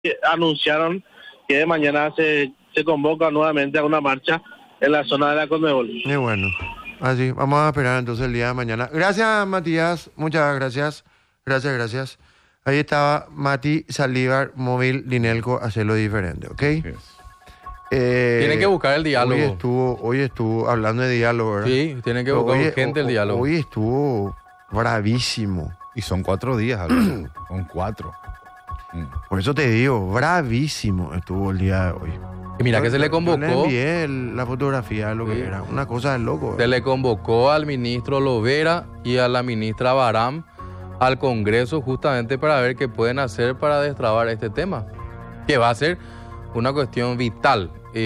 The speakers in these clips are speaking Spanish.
anunciaron que de mañana se convoca nuevamente a una marcha en la zona de la Conmebol. Y bueno, así, vamos a esperar entonces el día de mañana. Gracias, Matías, muchas gracias. Gracias. Ahí estaba Mati Saldívar, Móvil Linelco, hacerlo diferente, ¿ok? Tienen que buscar el diálogo. Hoy estuvo hablando de diálogo, ¿verdad? Sí, tienen que buscar urgente el diálogo. Hoy estuvo bravísimo. Y son 4 días, Alberto. Son 4. Por eso te digo, bravísimo estuvo el día de hoy. Y mira que se le convocó. Yo le envié la fotografía de lo que era. Una cosa de loco. Se le convocó al ministro Lovera y a la ministra Baram al Congreso justamente para ver qué pueden hacer para destrabar este tema, que va a ser una cuestión vital.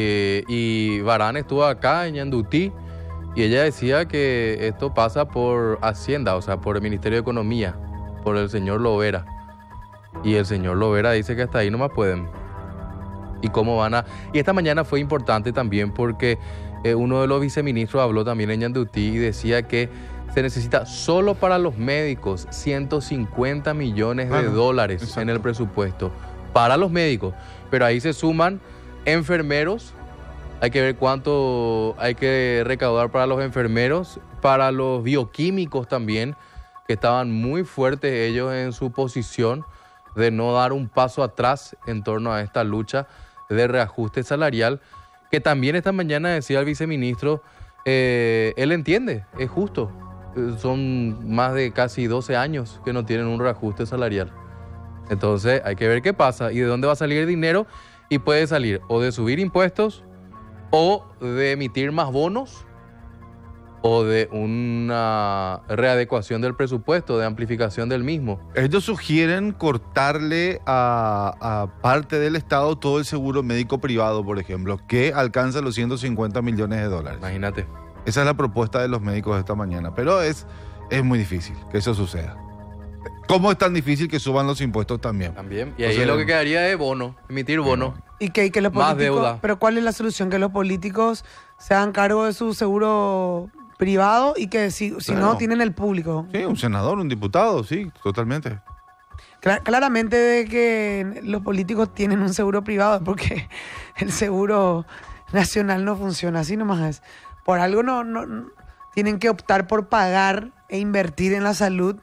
Y Baram estuvo acá en Ñandutí y ella decía que esto pasa por Hacienda, o sea, por el Ministerio de Economía, por el señor Lovera. Y el señor Lovera dice que hasta ahí nomás pueden. ¿Y cómo van a...? Y esta mañana fue importante también porque uno de los viceministros habló también en Ñandutí y decía que se necesita solo para los médicos 150 millones de dólares exacto. en el presupuesto. Para los médicos. Pero ahí se suman enfermeros. Hay que ver cuánto hay que recaudar para los enfermeros, para los bioquímicos también, que estaban muy fuertes ellos en su posición de no dar un paso atrás en torno a esta lucha de reajuste salarial, que también esta mañana decía el viceministro, él entiende, es justo. Son más de casi 12 años que no tienen un reajuste salarial. Entonces hay que ver qué pasa y de dónde va a salir el dinero, y puede salir o de subir impuestos o de emitir más bonos o de una readecuación del presupuesto, de amplificación del mismo. Ellos sugieren cortarle a parte del Estado todo el seguro médico privado, por ejemplo, que alcanza los 150 millones de dólares. Imagínate. Esa es la propuesta de los médicos de esta mañana, pero es muy difícil que eso suceda. ¿Cómo es tan difícil que suban los impuestos también? Y ahí lo que quedaría es bono, emitir bono. Y que los Más políticos, deuda. pero ¿cuál es la solución? Que los políticos se hagan cargo de su seguro privado y que si Claro. no tienen el público. Sí, un senador, un diputado, sí, totalmente. Claramente de que los políticos tienen un seguro privado porque el seguro nacional no funciona, así nomás es. Por algo no tienen que optar por pagar e invertir en la salud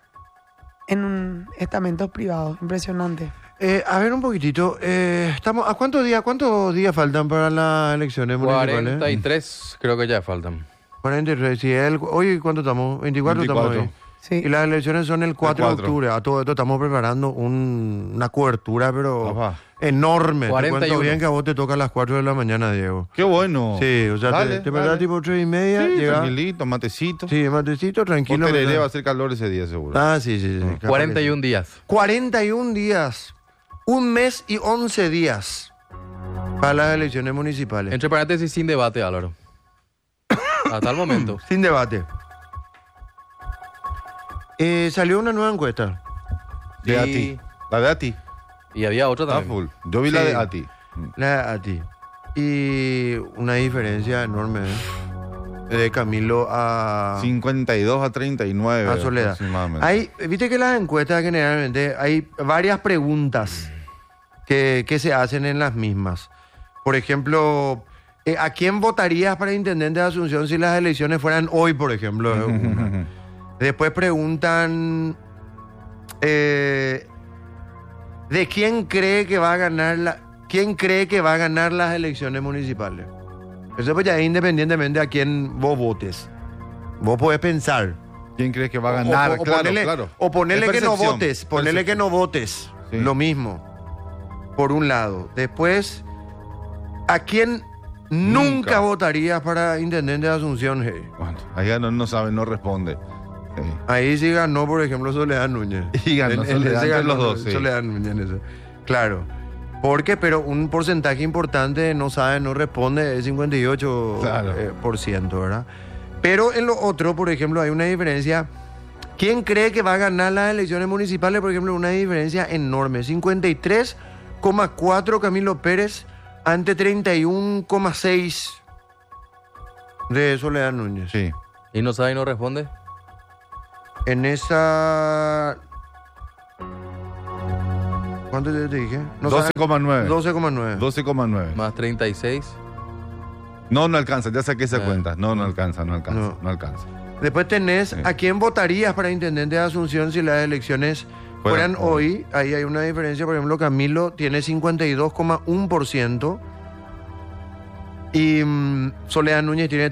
en estamentos privados. Impresionante. A ver un poquitito, estamos ¿a cuántos días faltan para las elecciones municipales? 43 creo que ya faltan. 43, sí, hoy ¿cuánto estamos? 24 estamos hoy. Sí. Y las elecciones son el 4 de 4. octubre. A todo esto estamos preparando una cobertura, pero Ajá. enorme. Te 41. cuento bien que a vos te toca a las 4 de la mañana, Diego. Qué bueno. Sí, o sea, Dale, te verdad tipo 3:30, Sí, llega. tranquilito, matecito. Sí, matecito, tranquilo. Tereré, ¿verdad? va a hacer calor ese día, seguro. Ah, sí. capaz que 41 sí. días. 41 días. 1 mes y 11 días para las elecciones municipales. Entre paréntesis, sin debate, Álvaro. Hasta el momento. Sin debate. Salió una nueva encuesta. De Y- ATI. La de ATI. Y había otra Está también. full. Yo vi la Sí. de ATI. La a ti. Y una diferencia enorme, de Camilo a 52 a 39. a Soledad. Aproximadamente. Viste que las encuestas generalmente hay varias preguntas que se hacen en las mismas. Por ejemplo, ¿a quién votarías para intendente de Asunción si las elecciones fueran hoy, por ejemplo? Es una. Después preguntan ¿de quién cree que va a ganar las elecciones municipales? Eso pues ya es independientemente a quién vos votes. Vos podés pensar. ¿Quién crees que va a ganar? O Claro, ponerle, claro. o ponerle Es que no percepción, votes. Ponerle que no votes. Sí. Lo mismo. Por un lado. Después, ¿a quién nunca votarías para intendente de Asunción? Hey? Bueno, ahí no sabe, no responde. Sí. Ahí sí ganó, por ejemplo, Soledad Núñez. Y ganó Soledad, ese entre los dos, sí. Soledad Núñez en ese. Claro. Porque, pero un porcentaje importante no sabe, no responde, es 58%, Claro. ¿verdad? Pero en lo otro, por ejemplo, hay una diferencia. ¿Quién cree que va a ganar las elecciones municipales? Por ejemplo, una diferencia enorme. 53,4 Camilo Pérez ante 31,6 de Soledad Núñez. Sí. ¿Y no sabe y no responde? En esa... ¿Cuánto te dije? No sabes. 12,9. 12,9. 12,9. Más 36. No alcanza, ya saqué esa cuenta. No alcanza. No. No alcanza. Después tenés, ¿a quién votarías para intendente de Asunción si las elecciones fueran hoy? Ahí hay una diferencia. Por ejemplo, Camilo tiene 52,1% y Soledad Núñez tiene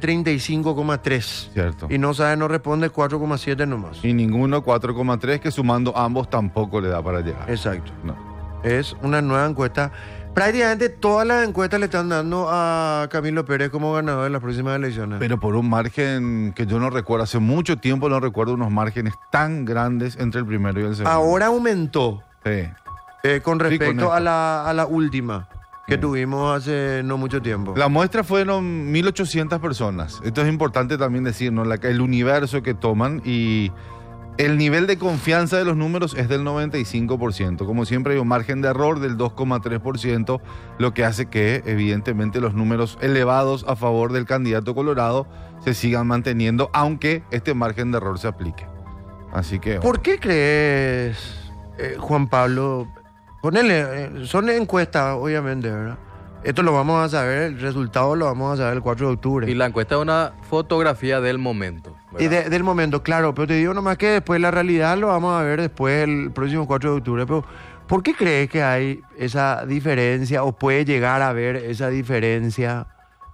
35,3%. Cierto. Y no responde 4,7% nomás. Y ninguno 4,3, que sumando ambos tampoco le da para llegar. Exacto. No. Es una nueva encuesta. Prácticamente todas las encuestas le están dando a Camilo Pérez como ganador en las próximas elecciones. Pero por un margen que yo no recuerdo, hace mucho tiempo no recuerdo unos márgenes tan grandes entre el primero y el segundo. Ahora aumentó Sí. con respecto esto. a la última que tuvimos hace no mucho tiempo. La muestra fueron 1.800 personas. Esto es importante también decir, ¿no? El universo que toman, y el nivel de confianza de los números es del 95%. Como siempre hay un margen de error del 2,3%, lo que hace que evidentemente los números elevados a favor del candidato Colorado se sigan manteniendo, aunque este margen de error se aplique. Así que... ¿Por qué crees, Juan Pablo? Ponele, son encuestas, obviamente, ¿verdad? Esto lo vamos a saber, el resultado lo vamos a saber el 4 de octubre. Y la encuesta es una fotografía del momento. Y ¿verdad? del momento, claro, pero te digo nomás que después la realidad lo vamos a ver después el próximo 4 de octubre. Pero ¿por qué crees que hay esa diferencia o puede llegar a haber esa diferencia?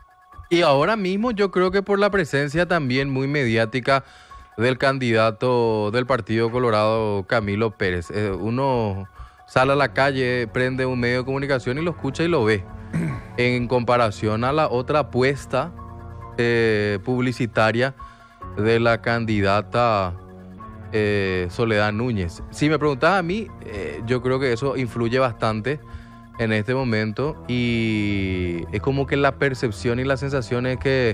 Y ahora mismo yo creo que por la presencia también muy mediática del candidato del Partido Colorado, Camilo Pérez. Uno sale a la calle, prende un medio de comunicación y lo escucha y lo ve. En comparación a la otra apuesta publicitaria de la candidata Soledad Núñez. Si me preguntas a mí, yo creo que eso influye bastante en este momento, y es como que la percepción y la sensación es que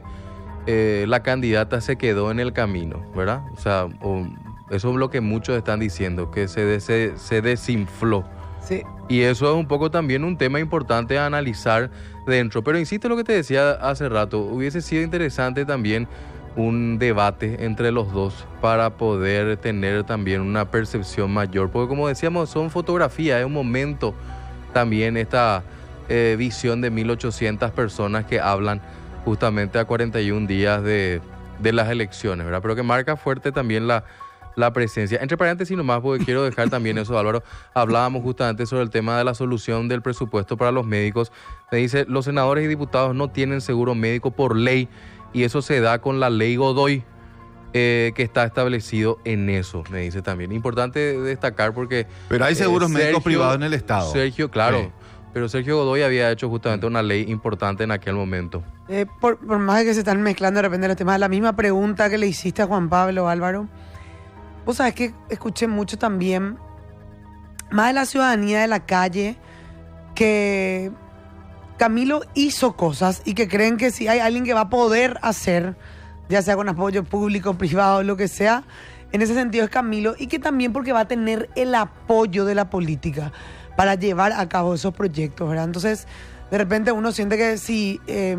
la candidata se quedó en el camino, ¿verdad? O sea, eso es lo que muchos están diciendo, que se desinfló. Sí. Y eso es un poco también un tema importante a analizar dentro. Pero insisto en lo que te decía hace rato, hubiese sido interesante también un debate entre los dos para poder tener también una percepción mayor. Porque como decíamos, son fotografías, es un momento también esta visión de 1.800 personas que hablan justamente a 41 días de las elecciones, ¿verdad? Pero que marca fuerte también la presencia. Entre paréntesis nomás, porque quiero dejar también eso, Álvaro. Hablábamos justamente sobre el tema de la solución del presupuesto para los médicos. Me dice, los senadores y diputados no tienen seguro médico por ley, y eso se da con la ley Godoy, que está establecido en eso, me dice también. Importante destacar porque... Pero hay seguros médicos privados en el Estado. Sergio, claro. Sí. Pero Sergio Godoy había hecho justamente una ley importante en aquel momento. Por más de que se están mezclando de repente los temas, la misma pregunta que le hiciste a Juan Pablo, Álvaro. Vos sabés que escuché mucho también, más de la ciudadanía de la calle, que Camilo hizo cosas y que creen que si hay alguien que va a poder hacer, ya sea con apoyo público, privado, lo que sea, en ese sentido es Camilo, y que también porque va a tener el apoyo de la política para llevar a cabo esos proyectos, ¿verdad? Entonces, de repente uno siente que si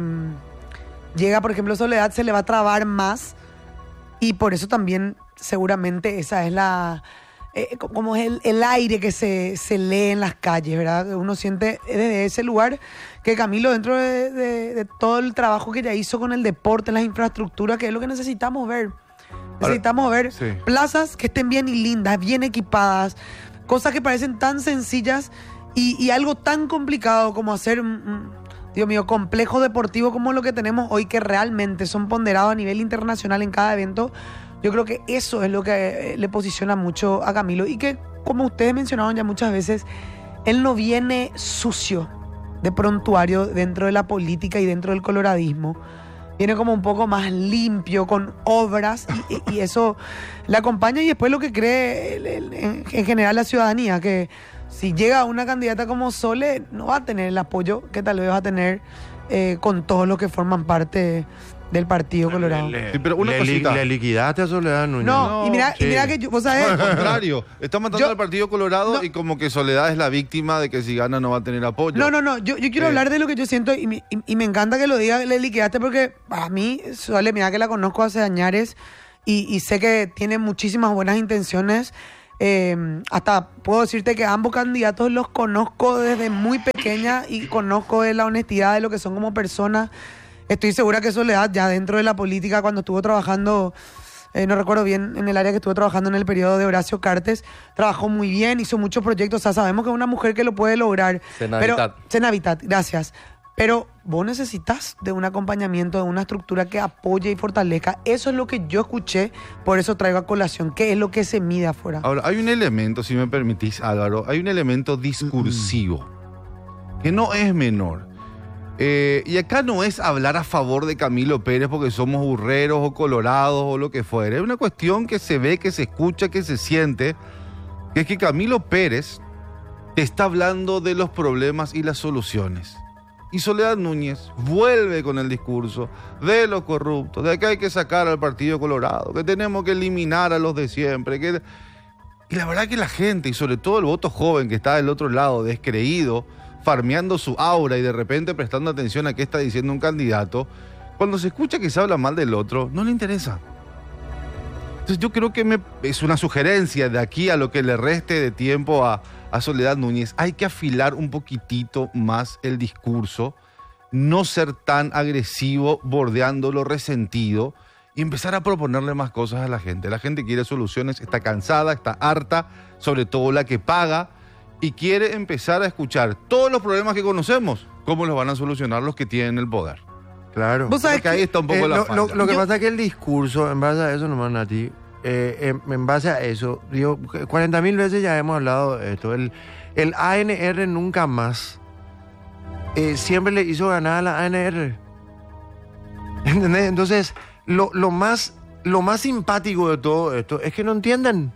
llega, por ejemplo, Soledad, se le va a trabar más, y por eso también seguramente esa es la... como es el aire que se lee en las calles, ¿verdad? Uno siente desde ese lugar que Camilo, dentro de todo el trabajo que ya hizo con el deporte, las infraestructuras, que es lo que necesitamos ver. Necesitamos ver plazas que estén bien y lindas, bien equipadas, cosas que parecen tan sencillas y algo tan complicado como hacer Dios mío, complejo deportivo como lo que tenemos hoy, que realmente son ponderados a nivel internacional en cada evento. Yo creo que eso es lo que le posiciona mucho a Camilo, y que, como ustedes mencionaron ya muchas veces, él no viene sucio de prontuario dentro de la política y dentro del coloradismo. Viene como un poco más limpio, con obras, y eso le acompaña, y después lo que cree en general la ciudadanía, que si llega una candidata como Sole, no va a tener el apoyo que tal vez va a tener con todos los que forman parte del Partido Colorado. Sí, pero una cosita. ¿Le liquidaste a Soledad Núñez? No, y mira que vos sabés... No, al contrario. Está matando al Partido Colorado, y como que Soledad es la víctima de que si gana no va a tener apoyo. No. Yo quiero hablar de lo que yo siento, y me encanta que lo diga, le liquidaste, porque a mí, Sole, mira que la conozco hace años y sé que tiene muchísimas buenas intenciones. Hasta puedo decirte que ambos candidatos los conozco desde muy pequeña y conozco de la honestidad de lo que son como personas. Estoy segura que Soledad, ya dentro de la política, cuando estuvo trabajando, no recuerdo bien, en el área que estuvo trabajando en el periodo de Horacio Cartes, trabajó muy bien, hizo muchos proyectos. O sea, sabemos que es una mujer que lo puede lograr. Senavitat, gracias. Pero vos necesitas de un acompañamiento, de una estructura que apoye y fortalezca. Eso es lo que yo escuché, por eso traigo a colación. ¿Qué es lo que se mide afuera? Ahora, hay un elemento, si me permitís, Álvaro, hay un elemento discursivo que no es menor. Y acá no es hablar a favor de Camilo Pérez porque somos burreros o colorados o lo que fuera. Es una cuestión que se ve, que se escucha, que se siente, que es que Camilo Pérez te está hablando de los problemas y las soluciones. Y Soledad Núñez vuelve con el discurso de los corruptos, de que hay que sacar al Partido Colorado, que tenemos que eliminar a los de siempre. Y la verdad que la gente, y sobre todo el voto joven que está del otro lado, descreído, farmeando su aura y de repente prestando atención a qué está diciendo un candidato, cuando se escucha que se habla mal del otro, no le interesa. Entonces yo creo que es una sugerencia de aquí a lo que le reste de tiempo a Soledad Núñez. Hay que afilar un poquitito más el discurso, no ser tan agresivo, bordeando lo resentido y empezar a proponerle más cosas a la gente. La gente quiere soluciones, está cansada, está harta, sobre todo la que paga, y quiere empezar a escuchar todos los problemas que conocemos, cómo los van a solucionar los que tienen el poder. Claro. ¿Vos sabés Porque ahí está un poco la falla. Lo que pasa es que el discurso, en base a eso nomás, Nati, en base a eso, digo, 40.000 veces ya hemos hablado de esto. El ANR nunca más siempre le hizo ganar a la ANR. ¿Entendés? Entonces, lo más simpático de todo esto es que no entienden.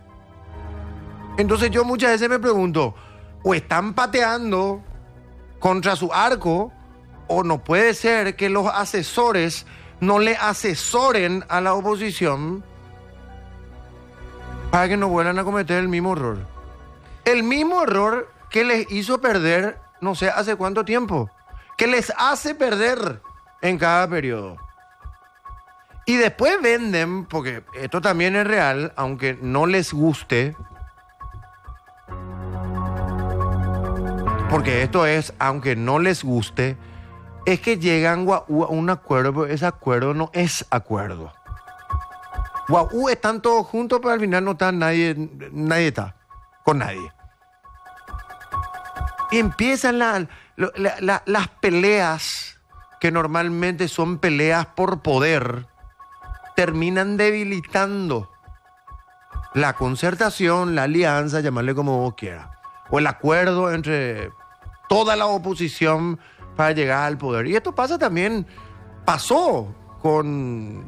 Entonces yo muchas veces me pregunto, o están pateando contra su arco, o no puede ser que los asesores no le asesoren a la oposición para que no vuelvan a cometer el mismo error. El mismo error que les hizo perder, no sé hace cuánto tiempo, que les hace perder en cada periodo. Y después venden, porque esto también es real, aunque no les guste, porque esto es, aunque no les guste, es que llegan a un acuerdo, pero ese acuerdo no es acuerdo. Están todos juntos, pero al final no está nadie está con nadie. Y empiezan las peleas, que normalmente son peleas por poder, terminan debilitando la concertación, la alianza, llamarle como vos quieras, o el acuerdo entre toda la oposición para llegar al poder. Y esto pasó con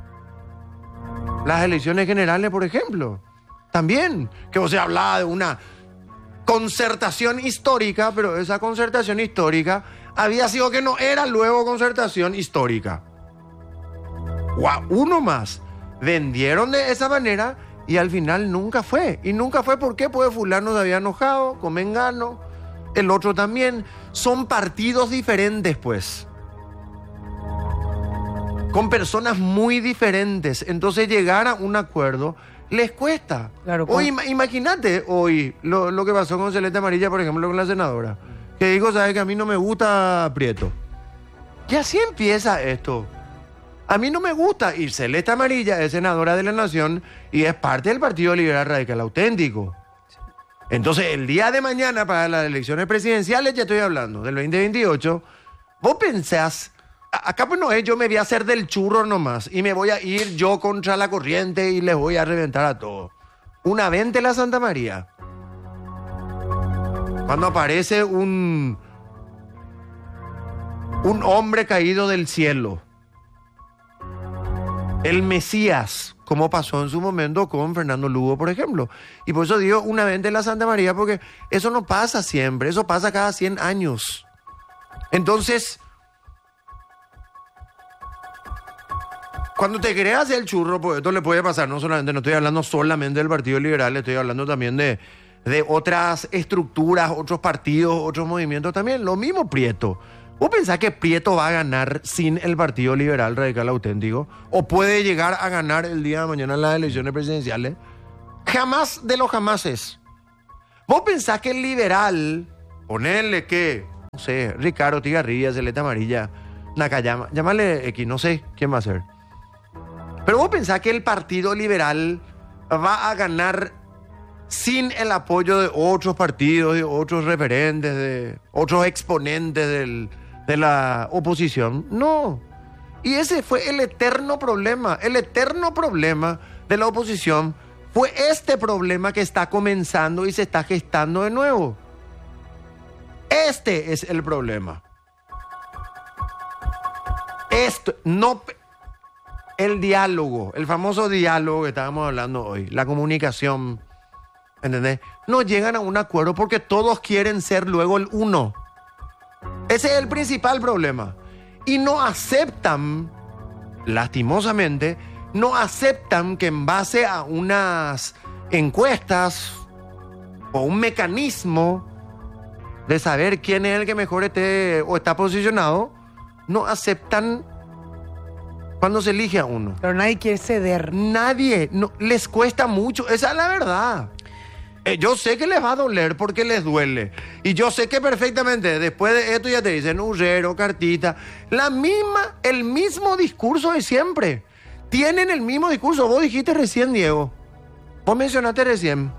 las elecciones generales, por ejemplo. También, que se hablaba de una concertación histórica, pero esa concertación histórica había sido que no era luego concertación histórica. Uno más. Vendieron de esa manera y al final nunca fue. Y nunca fue, ¿por qué? Porque fulano se había enojado con Mengano, el otro también. Son partidos diferentes, pues. Con personas muy diferentes. Entonces llegar a un acuerdo les cuesta. Claro, hoy, imagínate hoy lo que pasó con Celeste Amarilla, por ejemplo, con la senadora. Que dijo, ¿sabes que a mí no me gusta Prieto? Y así empieza esto. A mí no me gusta, y Celeste Amarilla es senadora de la Nación y es parte del Partido Liberal Radical Auténtico. Entonces, el día de mañana, para las elecciones presidenciales, ya estoy hablando, del 2028, vos pensás, acá pues no es, yo me voy a hacer del churro nomás y me voy a ir yo contra la corriente y les voy a reventar a todos. Una vente la Santa María. Cuando aparece un hombre caído del cielo, el Mesías, como pasó en su momento con Fernando Lugo, por ejemplo. Y por eso digo una vez de la Santa María, porque eso no pasa siempre, eso pasa cada 100 años. Entonces, cuando te creas el churro, pues esto le puede pasar, no estoy hablando solamente del Partido Liberal, estoy hablando también de otras estructuras, otros partidos, otros movimientos también. Lo mismo Prieto. ¿Vos pensás que Prieto va a ganar sin el Partido Liberal Radical Auténtico? ¿O puede llegar a ganar el día de mañana en las elecciones presidenciales? Jamás de los jamases. Vos pensás que el liberal, ponerle que, no sé, Ricardo Tigarrilla, Celeste Amarilla, Nakayama, llámale X, no sé quién va a ser. Pero vos pensás que el Partido Liberal va a ganar sin el apoyo de otros partidos, de otros referentes, de otros exponentes de la oposición. No. Y ese fue el eterno problema. El eterno problema de la oposición fue este problema que está comenzando y se está gestando de nuevo. Este es el problema. Esto, no... El diálogo, el famoso diálogo que estábamos hablando hoy, la comunicación, ¿entendés? No llegan a un acuerdo porque todos quieren ser luego el uno. Ese es el principal problema. Y no aceptan, lastimosamente, no aceptan que en base a unas encuestas o un mecanismo de saber quién es el que mejor esté o está posicionado, no aceptan cuando se elige a uno. Pero nadie quiere ceder. Nadie, no, les cuesta mucho, esa es la verdad. Yo sé que les va a doler porque les duele. Y yo sé que perfectamente después de esto ya te dicen urrero, cartita. El mismo discurso de siempre. Tienen el mismo discurso. Vos dijiste recién, Diego. Vos mencionaste recién.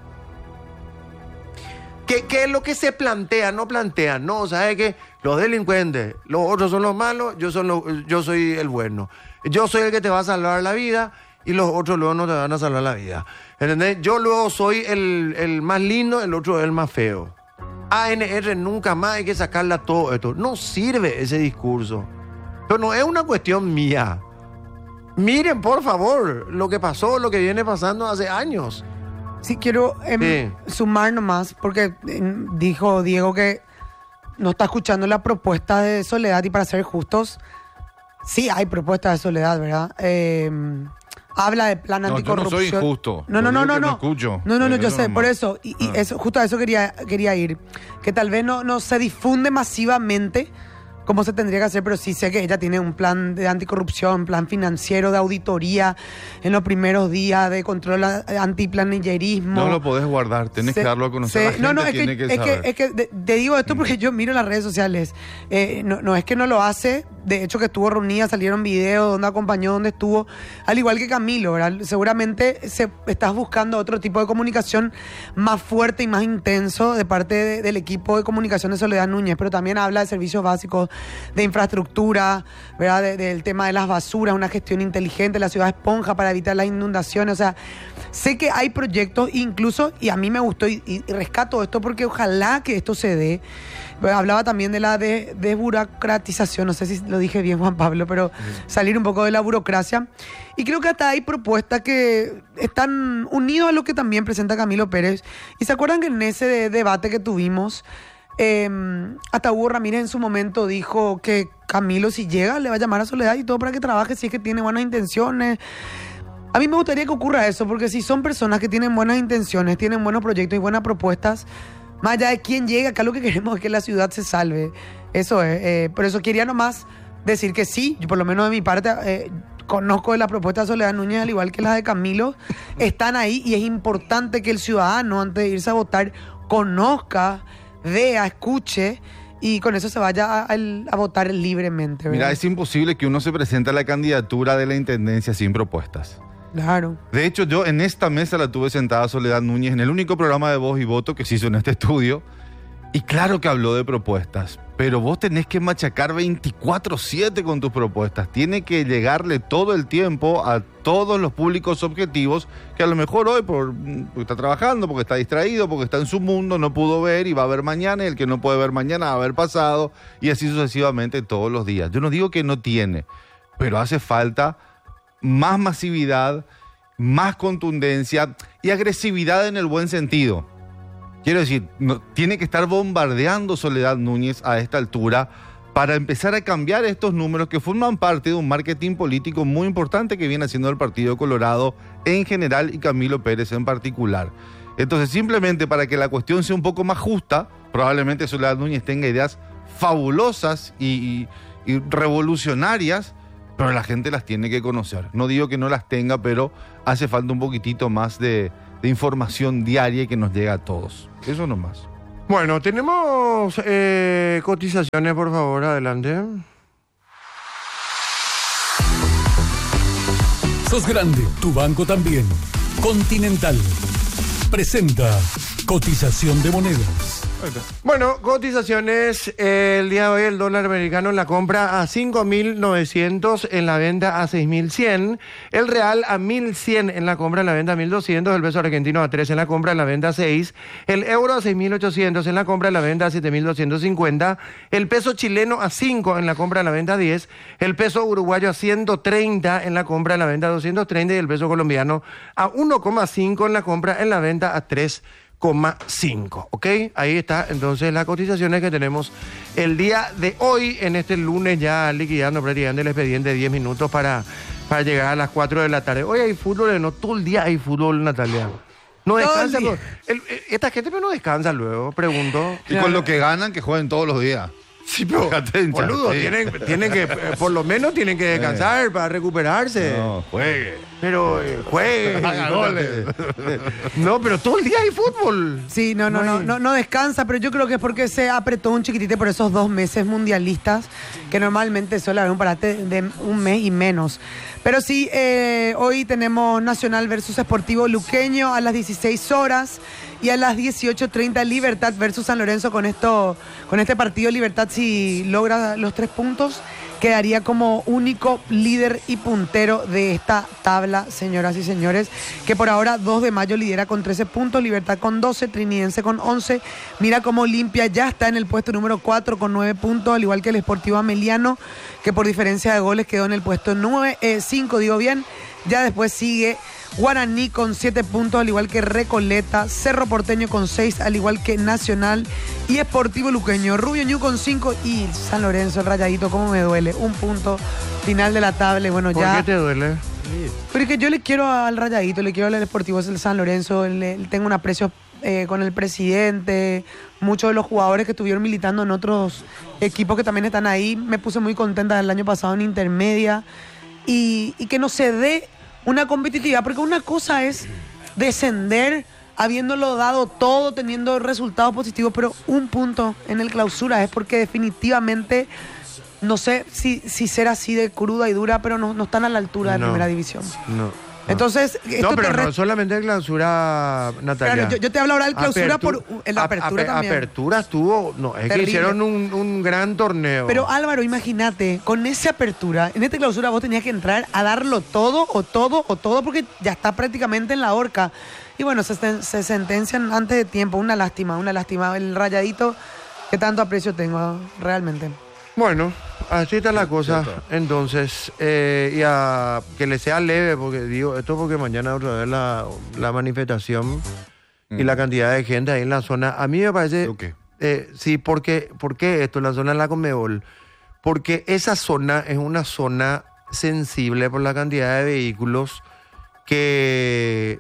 ¿Qué es lo que se plantea? No plantean. No, ¿sabes qué? Los delincuentes, los otros son los malos, yo soy el bueno. Yo soy el que te va a salvar la vida y los otros luego no te van a salvar la vida. ¿Entendés? Yo luego soy el más lindo, el otro el más feo. ANR nunca más, hay que sacarla todo esto. No sirve ese discurso. Pero no es una cuestión mía. Miren, por favor, lo que pasó, lo que viene pasando hace años. Sí, quiero sumar nomás, porque dijo Diego que no está escuchando la propuesta de Soledad, y para ser justos, sí hay propuestas de Soledad, ¿verdad? Habla de plan anticorrupción. No, yo no soy injusto. No. Escucho. No, yo sé, por eso. Y eso, justo a eso quería ir. Que tal vez no se difunde masivamente como se tendría que hacer, pero sí sé que ella tiene un plan de anticorrupción, plan financiero, de auditoría en los primeros días, de control antiplanillerismo. No lo podés guardar, tenés que darlo a conocer. La gente tiene que saber. Es que te digo esto porque yo miro las redes sociales. No es que no lo hace. De hecho, que estuvo reunida, salieron videos donde acompañó, donde estuvo, al igual que Camilo, ¿verdad? Seguramente estás buscando otro tipo de comunicación más fuerte y más intenso de parte del equipo de comunicación de Soledad Núñez, pero también habla de servicios básicos, de infraestructura, ¿verdad? Del tema de las basuras, una gestión inteligente, la ciudad esponja para evitar las inundaciones. O sea, sé que hay proyectos incluso, y a mí me gustó y rescato esto porque ojalá que esto se dé. Hablaba también de la desburocratización, no sé si lo dije bien, Juan Pablo, pero salir un poco de la burocracia. Y creo que hasta hay propuestas que están unidas a lo que también presenta Camilo Pérez. Y se acuerdan que en ese debate que tuvimos, hasta Hugo Ramírez en su momento dijo que Camilo, si llega, le va a llamar a Soledad y todo para que trabaje, si es que tiene buenas intenciones. A mí me gustaría que ocurra eso, porque si son personas que tienen buenas intenciones, tienen buenos proyectos y buenas propuestas, más allá de quién llega, acá lo que queremos es que la ciudad se salve. Eso es. Por eso quería nomás decir que sí, yo por lo menos de mi parte conozco de las propuestas de Soledad Núñez, al igual que las de Camilo, están ahí, y es importante que el ciudadano, antes de irse a votar, conozca, vea, escuche, y con eso se vaya a votar libremente, ¿verdad? Mira, es imposible que uno se presente a la candidatura de la intendencia sin propuestas. Claro. De hecho, yo en esta mesa la tuve sentada Soledad Núñez en el único programa de Voz y Voto que se hizo en este estudio. Y claro que habló de propuestas, pero vos tenés que machacar 24/7 con tus propuestas. Tiene que llegarle todo el tiempo a todos los públicos objetivos que a lo mejor hoy porque está trabajando, porque está distraído, porque está en su mundo, no pudo ver y va a ver mañana, y el que no puede ver mañana va a ver pasado, y así sucesivamente todos los días. Yo no digo que no tiene, pero hace falta más masividad, más contundencia y agresividad en el buen sentido. Quiero decir, tiene que estar bombardeando Soledad Núñez a esta altura para empezar a cambiar estos números que forman parte de un marketing político muy importante que viene haciendo el Partido Colorado en general y Camilo Pérez en particular. Entonces, simplemente para que la cuestión sea un poco más justa, probablemente Soledad Núñez tenga ideas fabulosas y revolucionarias, pero la gente las tiene que conocer. No digo que no las tenga, pero hace falta un poquitito más de de información diaria que nos llega a todos. Eso nomás. Bueno, tenemos cotizaciones, por favor, adelante. Sos grande, tu banco también. Continental presenta cotización de monedas. Bueno, cotizaciones. El día de hoy el dólar americano en la compra a 5.900, en la venta a 6.100. El real a 1.100 en la compra, en la venta a 1.200. El peso argentino a 3 en la compra, en la venta a 6. El euro a 6.800 en la compra, en la venta a 7.250. El peso chileno a 5 en la compra, en la venta a 10. El peso uruguayo a 130 en la compra, en la venta a 230. Y el peso colombiano a 1,5 en la compra, en la venta a 3,5, ¿ok? Ahí está entonces las cotizaciones que tenemos el día de hoy, en este lunes, ya liquidando prácticamente el expediente de 10 minutos para llegar a las 4 de la tarde. Hoy hay fútbol, no todo el día hay fútbol, Natalia. No descansa. Esta gente no descansa luego, pregunto. Y con lo que ganan, que jueguen todos los días. Sí, pero, boludo, sí. tienen que, por lo menos tienen que descansar para recuperarse. No, juegue. Pero juegue. No, pero todo el día hay fútbol. Sí, no descansa, pero yo creo que es porque se apretó un chiquitito por esos 2 meses mundialistas, que normalmente suele haber un parate de un mes y menos. Pero sí, hoy tenemos Nacional versus Sportivo Luqueño a las 16 horas y a las 18:30 Libertad versus San Lorenzo. Con este partido Libertad, si logra los 3 puntos, quedaría como único líder y puntero de esta tabla, señoras y señores, que por ahora 2 de mayo lidera con 13 puntos, Libertad con 12, Trinidense con 11. Mira cómo Olimpia ya está en el puesto número 4 con 9 puntos, al igual que el Sportivo Ameliano, que por diferencia de goles quedó en el puesto 5, digo bien. Ya después sigue Guaraní con 7 puntos, al igual que Recoleta, Cerro Porteño con 6, al igual que Nacional y Sportivo Luqueño. Rubio Ñu con 5 y San Lorenzo, el Rayadito, cómo me duele. 1 punto, final de la tabla. Bueno, ¿Por ya. qué te duele? Porque yo le quiero al Rayadito, le quiero al Sportivo San Lorenzo, tengo un aprecio con el presidente, muchos de los jugadores que estuvieron militando en otros equipos que también están ahí. Me puse muy contenta el año pasado en Intermedia. Y que no se dé una competitividad, porque una cosa es descender habiéndolo dado todo, teniendo resultados positivos, pero 1 punto en el Clausura es porque definitivamente, no sé si ser así de cruda y dura, pero no están a la altura de Primera División. No. Entonces, esto pero no solamente el Clausura, Natalia. Claro, yo te hablo ahora del Clausura en la apertura también. Apertura estuvo, no, es terrible. que hicieron un gran torneo. Pero Álvaro, imagínate, con esa apertura, en este Clausura vos tenías que entrar a darlo todo, porque ya está prácticamente en la horca. Y bueno, se sentencian antes de tiempo. Una lástima. El Rayadito, que tanto aprecio tengo, realmente. Bueno, así está la cosa. Entonces, y a que le sea leve, porque digo esto porque mañana otra vez la manifestación y la cantidad de gente ahí en la zona. A mí me parece... Okay. Sí, ¿por qué esto? En la zona de la Conmebol. Porque esa zona es una zona sensible por la cantidad de vehículos que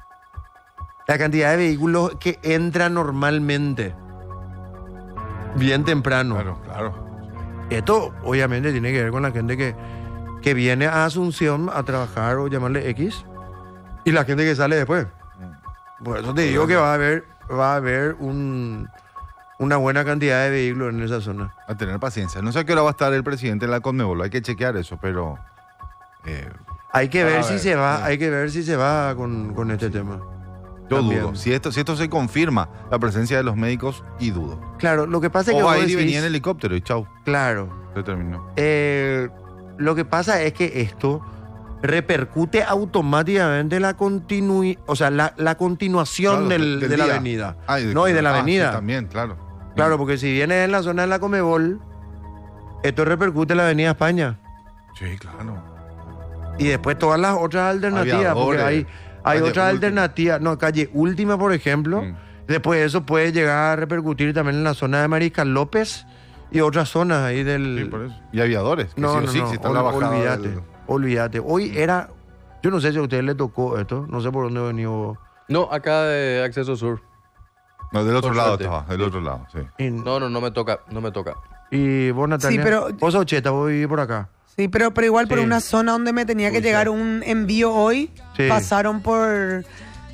entran normalmente bien temprano. Claro. Esto obviamente tiene que ver con la gente que viene a Asunción a trabajar o llamarle X y la gente que sale después. Por eso te digo que va a haber una buena cantidad de vehículos en esa zona. A tener paciencia. No sé a qué hora va a estar el presidente en la Conmebol, hay que chequear eso, pero... hay que ver si se va con este tema. Yo También. dudo. Si esto se confirma, la presencia de los médicos, y dudo. Claro, lo que pasa es que O vos ahí decís- venía en helicóptero y chau, Claro. se terminó. Lo que pasa es que esto repercute automáticamente la continuación Claro, de la día. avenida. Ay, Y de la avenida. Sí, también, claro. Claro, porque si vienes en la zona de la Conmebol, esto repercute en la avenida España. Sí, claro. Y después todas las otras alternativas, porque Aviadores, hay calle otras Última. alternativas. No, calle Última, por ejemplo. Después de eso puede llegar a repercutir también en la zona de Mariscal López y otras zonas ahí del... Sí, por eso. Y aviadores, que No, sí o no, sí, no, si está en la bajada olvídate. Hoy era... Yo no sé si a ustedes les tocó esto, no sé por dónde venía vos. No, acá de Acceso Sur. No, del otro Por lado suerte. estaba, del otro lado, sí. No me toca. Y vos, Natalia, Sí, pero- vos sos cheta, vos vivís por acá. Sí, pero igual por Sí. una zona donde me tenía que Uy, llegar sí. un envío hoy, Sí. pasaron por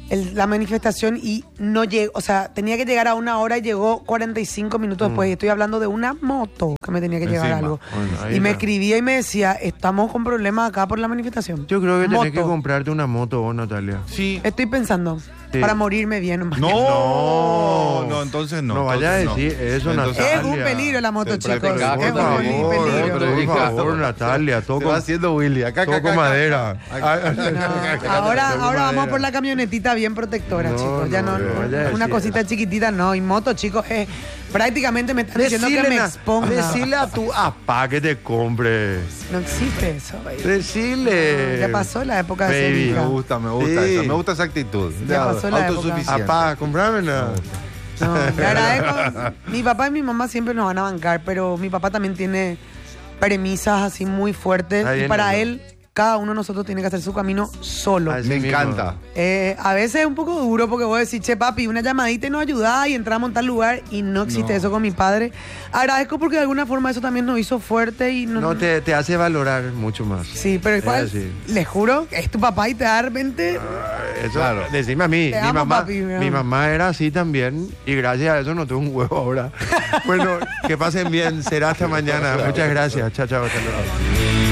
la manifestación y no llegó, o sea, tenía que llegar a 1 hora y llegó 45 minutos después. Y estoy hablando de una moto que me tenía que llevar Encima. algo. Bueno, ahí Y me está. escribía y me decía, estamos con problemas acá por la manifestación. Yo creo que tenés que Moto. comprarte una moto vos, Natalia. Sí. Estoy pensando, Sí. para morirme bien. nomás. No, entonces no. No vaya a entonces decir eso, Entonces- Natalia. Es un peligro la moto, Pero chicos. practicá, Es por un favor, peligro. Por favor, Natalia, Se va haciendo Willy. Acá, toco madera. No, ahora vamos por la camionetita bien protectora, No, chicos. Ya no, no, vaya a una decir cosita chiquitita, no. Y moto, chicos, prácticamente me están diciendo que me exponga. Decirle a tu papá que te compre. No existe eso, baby. Decirle. Ya pasó la época de Baby. ser hija. Me gusta Sí. eso. Me gusta esa actitud. Ya pasó la época. Autosuficiente. Papá, comprámela. No, le agradezco. Mi papá y mi mamá siempre nos van a bancar, pero mi papá también tiene premisas así muy fuertes. Está Y bien, para ¿no? él, cada uno de nosotros tiene que hacer su camino solo. Así Me mismo. encanta. A veces es un poco duro porque vos decís, che, papi, una llamadita y nos ayudás y entramos en tal lugar y no existe No. eso con mi padre. Agradezco porque de alguna forma eso también nos hizo fuerte y No te hace valorar mucho más. Sí, pero igual, así. les juro que es tu papá y te da de repente... Eso, Claro. decime a mí. Te Mi amo, mamá, papi, me mi amo. mamá era así también y gracias a eso no tengo un huevo ahora. Bueno, que pasen bien. Será hasta mañana. Muchas gracias. Chao, chao. Hasta luego.